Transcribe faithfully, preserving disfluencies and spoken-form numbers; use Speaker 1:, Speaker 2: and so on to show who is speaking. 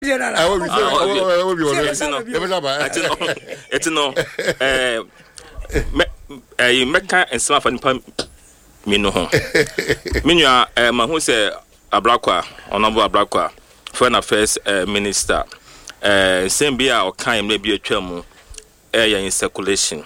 Speaker 1: I will be
Speaker 2: it's no eh eh meka ensema fa nipa me no ho menua eh ma hu se Abrakwa Honorable Abrakwa Foreign Affairs uh, Minister eh same bia o kan me bi atwa mu eh ya in circulation